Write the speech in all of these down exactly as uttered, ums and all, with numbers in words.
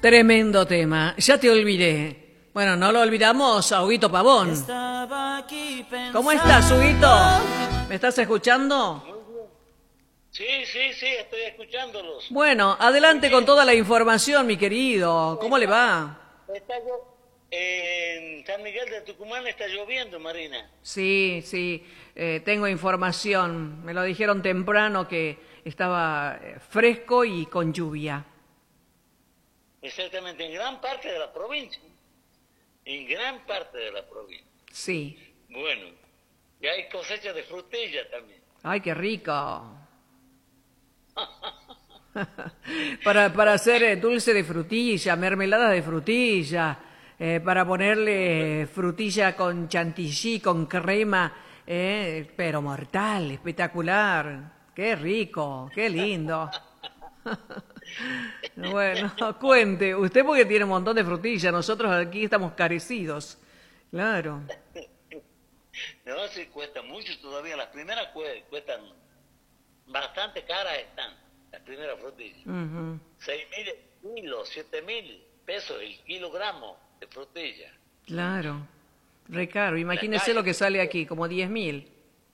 Tremendo tema. Ya te olvidé. Bueno, no lo olvidamos a Huguito Pavón. ¿Cómo estás, Huguito? ¿Me estás escuchando? Sí, sí, sí, estoy escuchándolos. Bueno, adelante con toda la información, mi querido. ¿Cómo le va? Está llo- en San Miguel de Tucumán está lloviendo, Marina. Sí, sí, eh, tengo información. Me lo dijeron temprano que estaba eh, fresco y con lluvia. Exactamente, en gran parte de la provincia. En gran parte de la provincia. Sí. Bueno, y hay cosecha de frutilla también. Ay, qué rico. para, para hacer eh, dulce de frutilla, mermelada de frutilla, eh, para ponerle frutilla con chantilly, con crema, eh, pero mortal, espectacular. Qué rico, qué lindo. Bueno, cuente, usted porque tiene un montón de frutilla, nosotros aquí estamos carecidos. Claro. No, sí cuesta mucho todavía. Las primeras cue- cuestan bastante caras están. Las primeras frutillas. Ujú. Seis mil kilos, siete mil pesos el kilogramo de frutilla. Claro, re caro. La Imagínese lo calle. que sale aquí, como diez mil.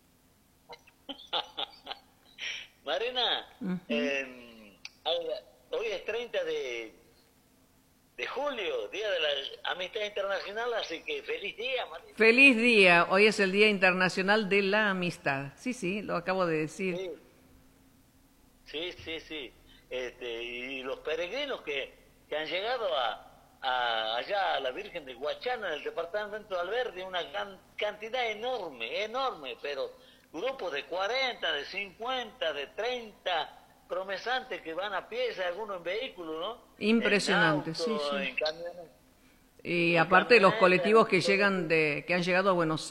Marina, eh, hoy es treinta de, de julio, Día de la Amistad Internacional, así que feliz día, Marina. Feliz día, hoy es el Día Internacional de la Amistad. Sí, sí, lo acabo de decir. Sí, sí, sí, sí. Este, y los peregrinos que, que han llegado a, a- allá a la Virgen de Huachana, en el departamento de Alberdi, una gran cantidad enorme, enorme, pero grupos de cuarenta, de cincuenta, de treinta promesantes que van a pie, algunos en vehículos, ¿no? Impresionante, En sí, auto, sí. en camioneta. Y En aparte de los camioneta, colectivos que en todo. llegan de, que han llegado a Buenos